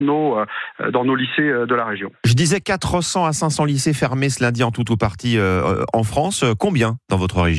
dans nos lycées de la région. Je disais 400 à 500 lycées fermés ce lundi en tout ou partie en France. Combien dans votre région ?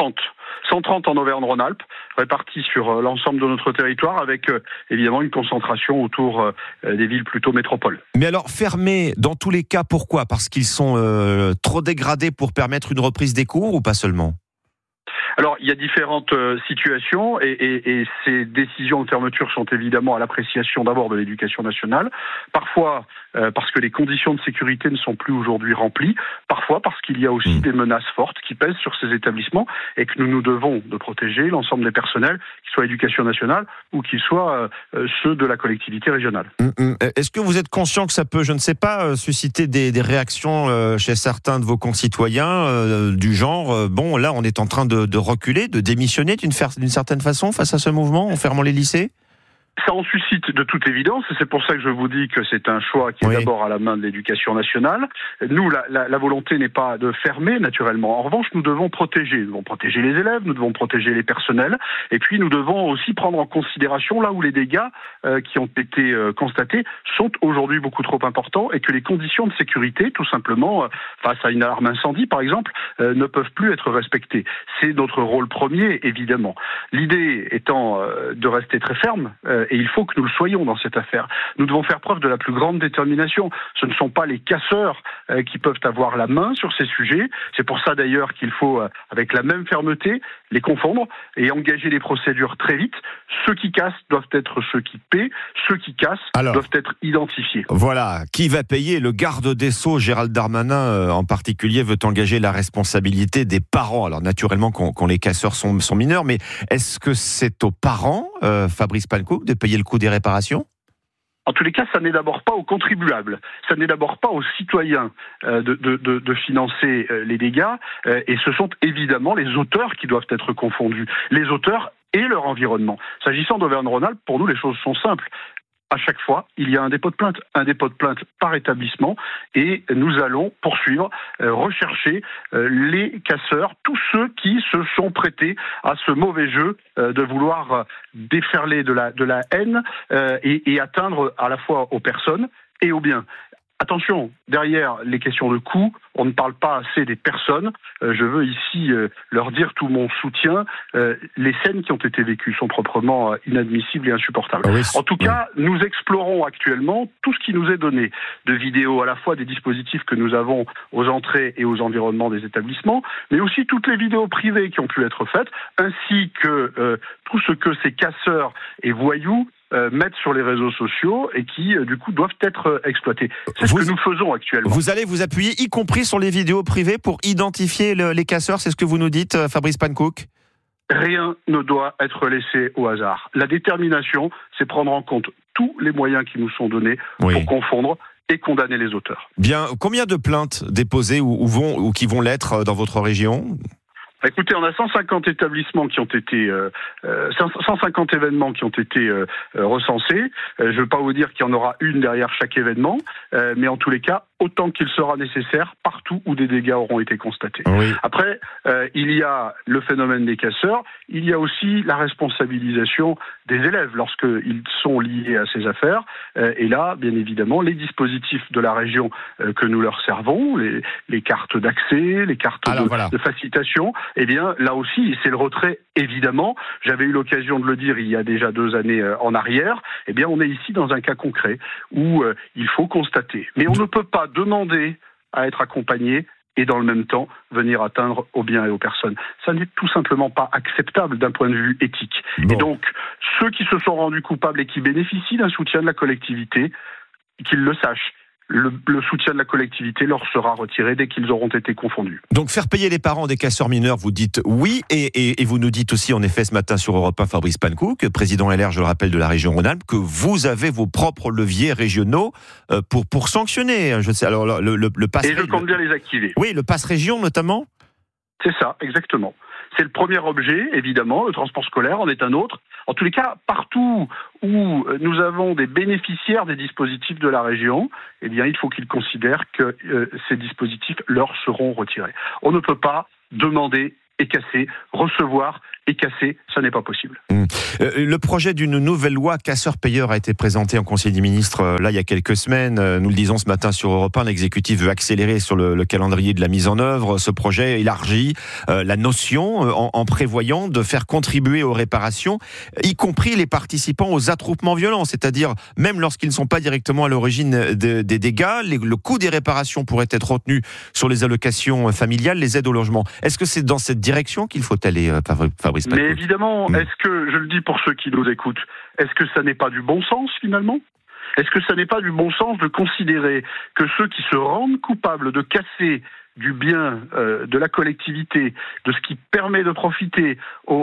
130 en Auvergne-Rhône-Alpes, répartis sur l'ensemble de notre territoire, avec évidemment une concentration autour des villes plutôt métropoles. Mais alors, fermés dans tous les cas, pourquoi ? Parce qu'ils sont trop dégradés pour permettre une reprise des cours ou pas seulement ? Alors, il y a différentes situations et ces décisions de fermeture sont évidemment à l'appréciation d'abord de l'éducation nationale. Parfois, parce que les conditions de sécurité ne sont plus aujourd'hui remplies. Parfois, parce qu'il y a aussi des menaces fortes qui pèsent sur ces établissements et que nous devons de protéger l'ensemble des personnels, qu'ils soient éducation nationale ou qu'ils soient ceux de la collectivité régionale. Est-ce que vous êtes conscient que ça peut, je ne sais pas, susciter des réactions chez certains de vos concitoyens du genre, bon, là, on est en train de reculer, de démissionner d'une certaine façon face à ce mouvement en fermant les lycées ? Ça en suscite de toute évidence, et c'est pour ça que je vous dis que c'est un choix qui est d'abord à la main de l'éducation nationale. Nous, la volonté n'est pas de fermer, naturellement. En revanche, nous devons protéger. Nous devons protéger les élèves, nous devons protéger les personnels, et puis nous devons aussi prendre en considération là où les dégâts qui ont été constatés sont aujourd'hui beaucoup trop importants, et que les conditions de sécurité, tout simplement, face à une alarme incendie, par exemple, ne peuvent plus être respectées. C'est notre rôle premier, évidemment. L'idée étant de rester très ferme, et il faut que nous le soyons dans cette affaire. Nous devons faire preuve de la plus grande détermination. Ce ne sont pas les casseurs qui peuvent avoir la main sur ces sujets. C'est pour ça d'ailleurs qu'il faut, avec la même fermeté, les confondre et engager les procédures très vite. Ceux qui cassent doivent être ceux qui paient. Ceux qui cassent doivent être identifiés. Voilà. Qui va payer ? Le garde des Sceaux, Gérald Darmanin, en particulier, veut engager la responsabilité des parents. Alors naturellement, quand les casseurs sont mineurs, mais est-ce que c'est aux parents, Fabrice Pankouk, de payer le coût des réparations ? En tous les cas, ça n'est d'abord pas aux contribuables, ça n'est d'abord pas aux citoyens de financer les dégâts, et ce sont évidemment les auteurs qui doivent être confondus, les auteurs et leur environnement. S'agissant d'Auvergne-Rhône-Alpes, pour nous, les choses sont simples. À chaque fois, il y a un dépôt de plainte par établissement, et nous allons poursuivre, rechercher les casseurs, tous ceux qui se sont prêtés à ce mauvais jeu de vouloir déferler de la haine et atteindre à la fois aux personnes et aux biens. Attention, derrière les questions de coût, on ne parle pas assez des personnes. Je veux ici leur dire tout mon soutien. Les scènes qui ont été vécues sont proprement inadmissibles et insupportables. En tout cas, nous explorons actuellement tout ce qui nous est donné de vidéos, à la fois des dispositifs que nous avons aux entrées et aux environnements des établissements, mais aussi toutes les vidéos privées qui ont pu être faites, ainsi que tout ce que ces casseurs et voyous mettent sur les réseaux sociaux et qui, du coup, doivent être exploités. C'est ce que nous faisons actuellement. Vous allez vous appuyer, y compris sur les vidéos privées, pour identifier les casseurs, c'est ce que vous nous dites, Fabrice Pankouk ? Rien ne doit être laissé au hasard. La détermination, c'est prendre en compte tous les moyens qui nous sont donnés pour confondre et condamner les auteurs. Bien, combien de plaintes déposées ou qui vont l'être dans votre région ? Écoutez, on a 150 établissements qui ont été, 150 événements qui ont été recensés. Je ne veux pas vous dire qu'il y en aura une derrière chaque événement, mais en tous les cas, autant qu'il sera nécessaire partout où des dégâts auront été constatés. Après, il y a le phénomène des casseurs, il y a aussi la responsabilisation des élèves lorsqu'ils sont liés à ces affaires. Et là, bien évidemment, les dispositifs de la région que nous leur servons, les cartes d'accès, les cartes de facilitation, eh bien, là aussi, c'est le retrait, évidemment. J'avais eu l'occasion de le dire il y a déjà 2 années en arrière. Eh bien, on est ici dans un cas concret où il faut constater. Mais on ne peut pas demander à être accompagné et dans le même temps venir atteindre aux biens et aux personnes. Ça n'est tout simplement pas acceptable d'un point de vue éthique. Et donc, ceux qui se sont rendus coupables et qui bénéficient d'un soutien de la collectivité, qu'ils le sachent. Le soutien de la collectivité leur sera retiré dès qu'ils auront été confondus. Donc faire payer les parents des casseurs mineurs, vous dites oui, et vous nous dites aussi en effet ce matin sur Europe 1, Fabrice Pankouk, président LR, je le rappelle, de la région Rhône-Alpes, que vous avez vos propres leviers régionaux pour sanctionner. Je sais, alors le pass. Et je compte bien les activer. Oui, le pass région notamment. C'est ça, exactement. C'est le premier objet, évidemment, le transport scolaire en est un autre. En tous les cas, partout où nous avons des bénéficiaires des dispositifs de la région, eh bien, il faut qu'ils considèrent que ces dispositifs leur seront retirés. On ne peut pas demander et casser, recevoir et casser, ça n'est pas possible. Le projet d'une nouvelle loi casseur-payeur a été présenté en Conseil des ministres là il y a quelques semaines. Nous le disons ce matin sur Europe 1, l'exécutif veut accélérer sur le calendrier de la mise en œuvre. Ce projet élargit la notion en prévoyant de faire contribuer aux réparations, y compris les participants aux attroupements violents, c'est-à-dire même lorsqu'ils ne sont pas directement à l'origine des dégâts, le coût des réparations pourrait être retenu sur les allocations familiales, les aides au logement. Est-ce que c'est dans cette direction qu'il faut aller, Fabrice Pancook ? Mais évidemment, est-ce que, je le dis pour ceux qui nous écoutent, est-ce que ça n'est pas du bon sens finalement ? Est-ce que ça n'est pas du bon sens de considérer que ceux qui se rendent coupables de casser du bien de la collectivité, de ce qui permet de profiter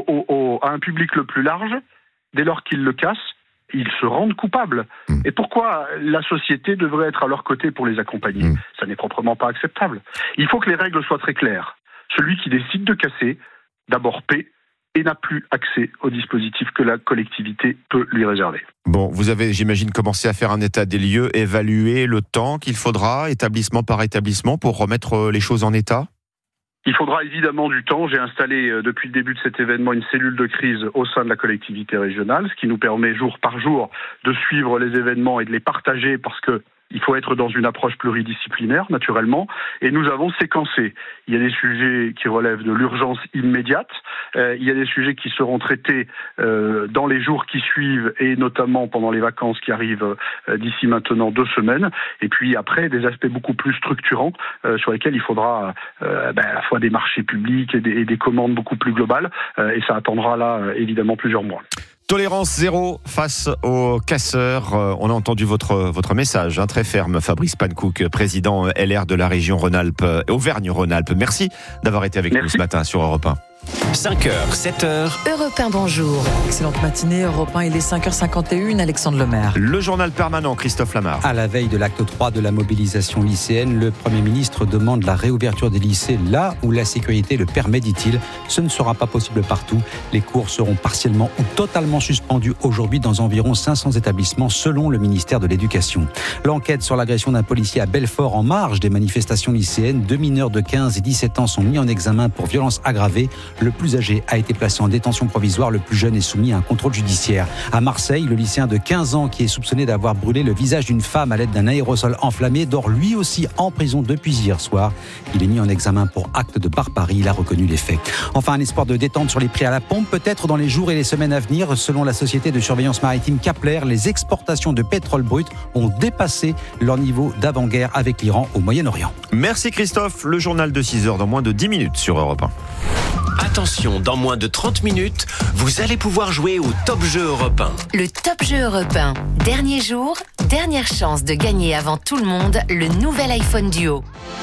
à un public le plus large, dès lors qu'ils le cassent, ils se rendent coupables. Et pourquoi la société devrait être à leur côté pour les accompagner ? Ça n'est proprement pas acceptable. Il faut que les règles soient très claires. Celui qui décide de casser, d'abord paie, et n'a plus accès au dispositif que la collectivité peut lui réserver. Bon, vous avez, j'imagine, commencé à faire un état des lieux, évaluer le temps qu'il faudra, établissement par établissement, pour remettre les choses en état ? Il faudra évidemment du temps. J'ai installé depuis le début de cet événement une cellule de crise au sein de la collectivité régionale, ce qui nous permet jour par jour de suivre les événements et de les partager parce que il faut être dans une approche pluridisciplinaire, naturellement, et nous avons séquencé. Il y a des sujets qui relèvent de l'urgence immédiate, il y a des sujets qui seront traités dans les jours qui suivent, et notamment pendant les vacances qui arrivent d'ici maintenant 2 semaines, et puis après, des aspects beaucoup plus structurants sur lesquels il faudra à la fois des marchés publics et des commandes beaucoup plus globales, et ça attendra là, évidemment, plusieurs mois. Tolérance zéro face aux casseurs. On a entendu votre message très ferme, Fabrice Pancook, président LR de la région Rhône-Alpes, Auvergne-Rhône-Alpes. Merci d'avoir été avec nous ce matin sur Europe 1. 5h, 7h. Europe 1, bonjour. Excellente matinée, Europe 1, il est 5h51, Alexandre Lemaire. Le journal permanent, Christophe Lamar. À la veille de l'acte 3 de la mobilisation lycéenne, le Premier ministre demande la réouverture des lycées là où la sécurité le permet, dit-il. Ce ne sera pas possible partout. Les cours seront partiellement ou totalement suspendus aujourd'hui dans environ 500 établissements selon le ministère de l'Éducation. L'enquête sur l'agression d'un policier à Belfort en marge des manifestations lycéennes, 2 mineurs de 15 et 17 ans sont mis en examen pour violences aggravées. Le plus âgé a été placé en détention provisoire, le plus jeune est soumis à un contrôle judiciaire. À Marseille, le lycéen de 15 ans qui est soupçonné d'avoir brûlé le visage d'une femme à l'aide d'un aérosol enflammé dort lui aussi en prison depuis hier soir. Il est mis en examen pour acte de barbarie, il a reconnu les faits. Enfin, un espoir de détente sur les prix à la pompe, peut-être dans les jours et les semaines à venir. Selon la société de surveillance maritime Kepler, les exportations de pétrole brut ont dépassé leur niveau d'avant-guerre avec l'Iran au Moyen-Orient. Merci Christophe, le journal de 6h dans moins de 10 minutes sur Europe 1. Attention, dans moins de 30 minutes, vous allez pouvoir jouer au Top Jeu Europe 1. Le Top Jeu Europe 1. Dernier jour, dernière chance de gagner avant tout le monde le nouvel iPhone Duo.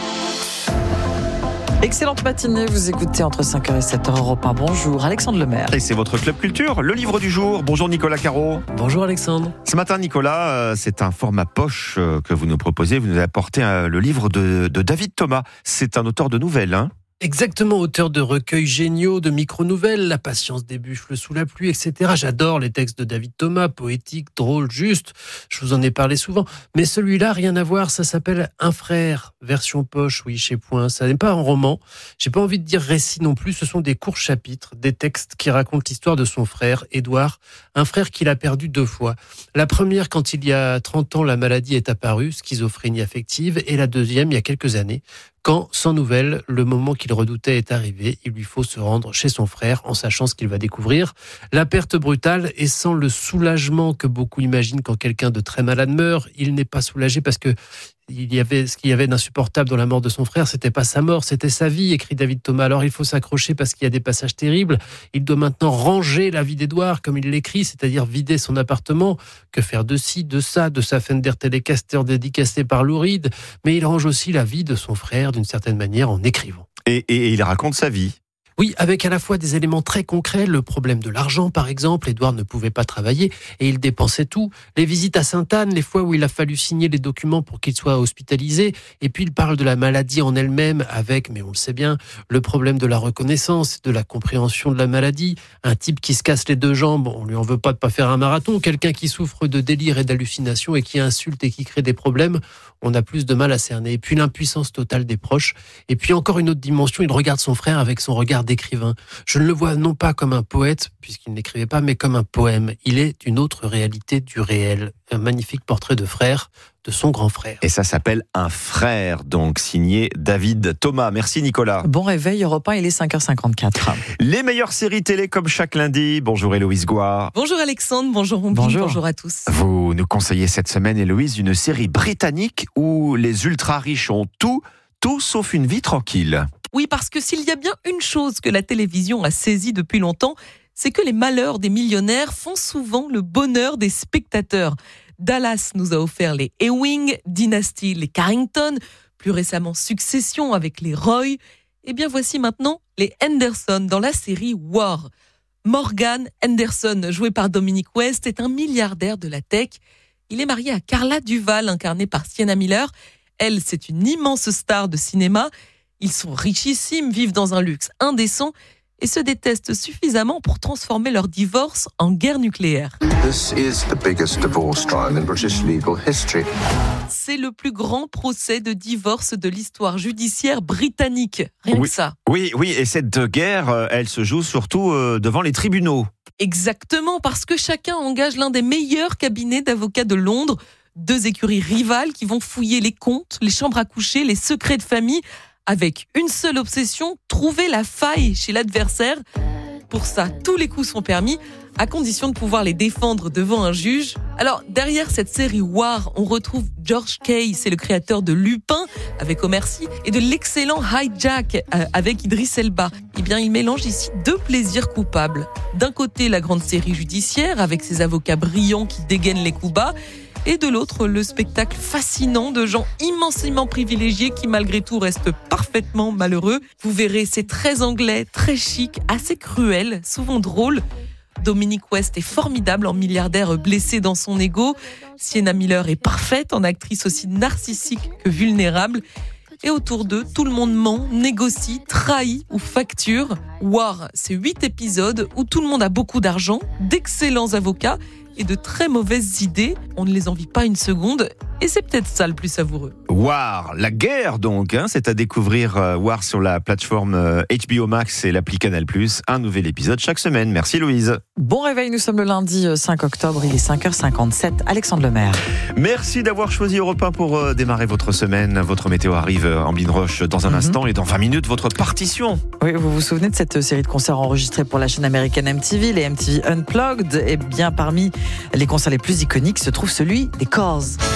Excellente matinée, vous écoutez entre 5h et 7h Europe 1. Bonjour, Alexandre Lemaire. Et c'est votre Club Culture, le livre du jour. Bonjour Nicolas Caro. Bonjour Alexandre. Ce matin Nicolas, c'est un format poche que vous nous proposez. Vous nous apportez le livre de David Thomas. C'est un auteur de nouvelles, hein ? Exactement, auteur de recueils géniaux, de micro-nouvelles, La patience des buffles sous la pluie, etc. J'adore les textes de David Thomas, poétiques, drôles, justes. Je vous en ai parlé souvent. Mais celui-là, rien à voir, ça s'appelle Un frère, version poche, oui, chez Point. Ça n'est pas un roman. J'ai pas envie de dire récit non plus. Ce sont des courts chapitres, des textes qui racontent l'histoire de son frère, Édouard. Un frère qu'il a perdu 2 fois. La première, quand il y a 30 ans, la maladie est apparue, schizophrénie affective. Et la deuxième, il y a quelques années, quand, sans nouvelles, le moment qu'il redoutait est arrivé, il lui faut se rendre chez son frère en sachant ce qu'il va découvrir. La perte brutale et sans le soulagement que beaucoup imaginent quand quelqu'un de très malade meurt, il n'est pas soulagé parce que ce qu'il y avait d'insupportable dans la mort de son frère, c'était pas sa mort, c'était sa vie, écrit David Thomas. Alors il faut s'accrocher parce qu'il y a des passages terribles. Il doit maintenant ranger la vie d'Édouard, comme il l'écrit, c'est-à-dire vider son appartement. Que faire de ci, de ça, de sa Fender Telecaster dédicacée par Lou Reed. Mais il range aussi la vie de son frère, d'une certaine manière, en écrivant. Et il raconte sa vie. Oui, avec à la fois des éléments très concrets, le problème de l'argent par exemple, Édouard ne pouvait pas travailler et il dépensait tout, les visites à Sainte-Anne, les fois où il a fallu signer les documents pour qu'il soit hospitalisé, et puis il parle de la maladie en elle-même avec, mais on le sait bien, le problème de la reconnaissance, de la compréhension de la maladie, un type qui se casse les 2 jambes, on lui en veut pas de pas faire un marathon, quelqu'un qui souffre de délire et d'hallucination et qui insulte et qui crée des problèmes, on a plus de mal à cerner. Et puis l'impuissance totale des proches, et puis encore une autre dimension, il regarde son frère avec son regard carrière d'écrivain. Je ne le vois non pas comme un poète, puisqu'il n'écrivait pas, mais comme un poème. Il est une autre réalité du réel. Un magnifique portrait de frère, de son grand frère. Et ça s'appelle Un frère, donc signé David Thomas. Merci Nicolas. Bon réveil, Europe 1, il est 5h54. Les meilleures séries télé comme chaque lundi. Bonjour Héloïse Gouard. Bonjour Alexandre, bonjour Omblin, bonjour à tous. Vous nous conseillez cette semaine, Héloïse, une série britannique où les ultra-riches ont tout sauf une vie tranquille. Oui, parce que s'il y a bien une chose que la télévision a saisie depuis longtemps, c'est que les malheurs des millionnaires font souvent le bonheur des spectateurs. Dallas nous a offert les Ewing, Dynasty, les Carrington, plus récemment Succession avec les Roy. Et bien voici maintenant les Henderson dans la série War. Morgan Henderson, joué par Dominic West, est un milliardaire de la tech. Il est marié à Carla Duval, incarnée par Sienna Miller. Elle, c'est une immense star de cinéma. Ils sont richissimes, vivent dans un luxe indécent et se détestent suffisamment pour transformer leur divorce en guerre nucléaire. This is the biggest divorce trial in British legal history. C'est le plus grand procès de divorce de l'histoire judiciaire britannique. Rien que ça. Oui, et cette guerre, elle se joue surtout devant les tribunaux. Exactement, parce que chacun engage l'un des meilleurs cabinets d'avocats de Londres. 2 écuries rivales qui vont fouiller les comptes, les chambres à coucher, les secrets de famille, avec une seule obsession, trouver la faille chez l'adversaire. Pour ça, tous les coups sont permis, à condition de pouvoir les défendre devant un juge. Alors, derrière cette série War, on retrouve George Kay, c'est le créateur de Lupin, avec Omar Sy, et de l'excellent Hijack, avec Idris Elba. Eh bien, il mélange ici 2 plaisirs coupables. D'un côté, la grande série judiciaire, avec ses avocats brillants qui dégainent les coups bas, et de l'autre, le spectacle fascinant de gens immensément privilégiés qui malgré tout restent parfaitement malheureux. Vous verrez, c'est très anglais, très chic, assez cruel, souvent drôle. Dominic West est formidable en milliardaire blessé dans son ego. Sienna Miller est parfaite en actrice aussi narcissique que vulnérable. Et autour d'eux, tout le monde ment, négocie, trahit ou facture. War, c'est 8 épisodes où tout le monde a beaucoup d'argent, d'excellents avocats et de très mauvaises idées. On ne les envie pas une seconde. Et c'est peut-être ça le plus savoureux. War, la guerre donc, c'est à découvrir War sur la plateforme HBO Max et l'appli Canal+. Un nouvel épisode chaque semaine. Merci Louise. Bon réveil, nous sommes le lundi 5 octobre, il est 5h57. Alexandre Lemaire. Merci d'avoir choisi Europe 1 pour démarrer votre semaine. Votre météo arrive en Amblin Roche dans un instant et dans 20 minutes, votre partition. Oui, vous vous souvenez de cette série de concerts enregistrés pour la chaîne américaine MTV, les MTV Unplugged. Et bien parmi les concerts les plus iconiques se trouve celui des Cars.